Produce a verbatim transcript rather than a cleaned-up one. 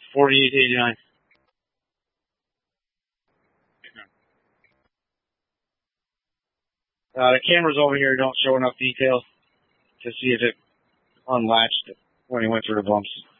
forty-eight eighty-nine. Uh, the cameras over here don't show enough details to see if it unlatched when he went through the bumps.